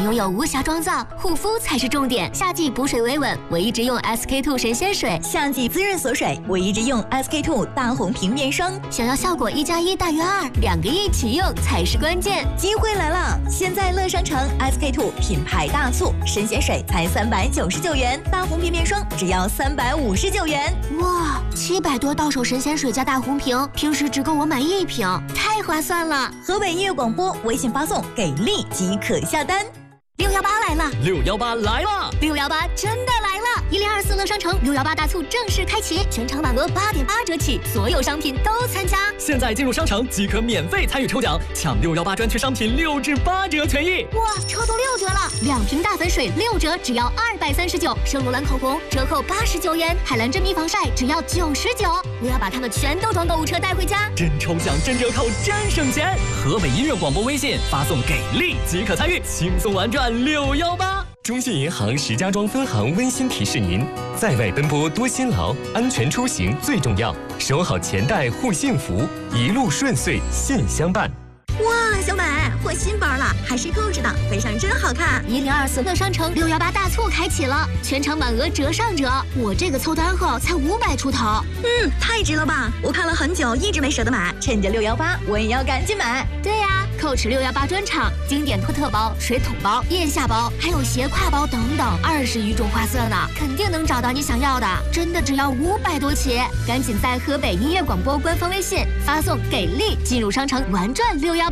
拥有无瑕妆造，护肤才是重点。夏季补水维稳，我一直用 SK-II 神仙水； 夏季滋润锁水，我一直用 SK-II 大红瓶面霜。 想要效果1+1大于2，两个一起用才是关键。 机会来了！现在乐商城 SK-II 品牌大促，神仙水才399元，大红瓶面霜只要359元。 哇，700多到手神仙水加大红瓶，平时只够我买1瓶，太划算了！ 河北音乐广播微信发送给力即可下单。 618来了 ！618来了 ！618真的来了！1024乐商城618大促正式开启，全场满额8.8折起，所有商品都参加。 现在进入商城即可免费参与抽奖，抢618专区商品6至8折权益。 哇，抽到6折了！2瓶大粉水6折，只要239；圣罗兰口红折扣89元，海蓝真皮防晒只要99。我要把它们全都装购物车带回家。 真抽奖，真折扣，真省钱！河北音乐广播微信发送给力即可参与，轻松玩转618。 中信银行石家庄分行温馨提示您：在外奔波多辛劳，安全出行最重要，守好钱袋护幸福，一路顺遂献相伴。 哇，小美获新包了，还是购置的，配上真好看。 1024乐商城618大促开启了，全场满额折上折，我这个凑单后才500出头。 太值了吧！我看了很久，一直没舍得买，趁着618，我也要赶紧买。 对呀，Coach 618专场，经典托特包、水桶包、腋下包，还有斜挎包等等，20余种花色呢，肯定能找到你想要的。真的只要500多起，赶紧在河北音乐广播官方微信发送给力，进入商城玩转618。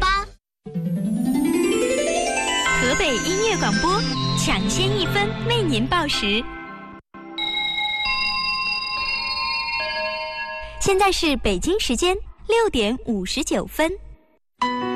河北音乐广播，抢先1分为您报时。现在是北京时间6点59分。